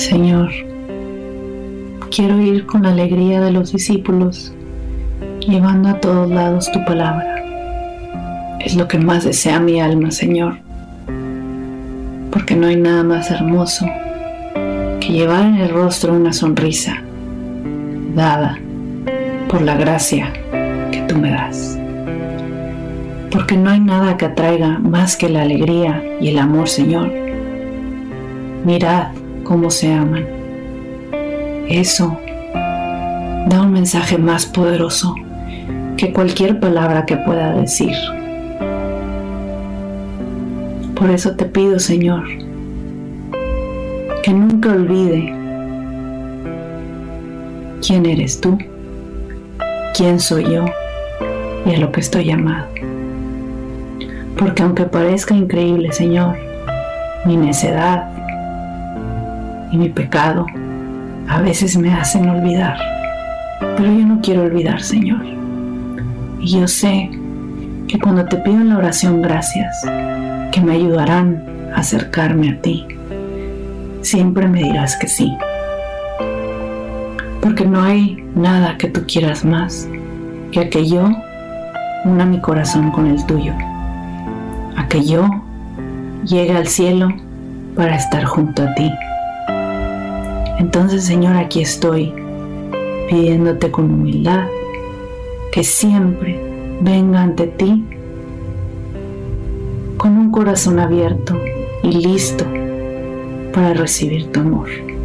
Señor, quiero ir con la alegría de los discípulos, llevando a todos lados tu palabra. Es lo que más desea mi alma, Señor, porque no hay nada más hermoso que llevar en el rostro una sonrisa dada por la gracia que tú me das. Porque no hay nada que atraiga más que la alegría y el amor, Señor. Mirad cómo se aman. Eso da un mensaje más poderoso que cualquier palabra que pueda decir. Por eso te pido, Señor, que nunca olvide quién eres tú, quién soy yo y a lo que estoy llamado. Porque aunque parezca increíble, Señor, mi necedad y mi pecado a veces me hacen olvidar, pero yo no quiero olvidar, Señor. Y yo sé que cuando te pido en la oración gracias, que me ayudarán a acercarme a ti, siempre me dirás que sí. Porque no hay nada que tú quieras más que a que yo una mi corazón con el tuyo, a que yo llegue al cielo para estar junto a ti. Entonces, Señor, aquí estoy pidiéndote con humildad que siempre venga ante ti con un corazón abierto y listo para recibir tu amor.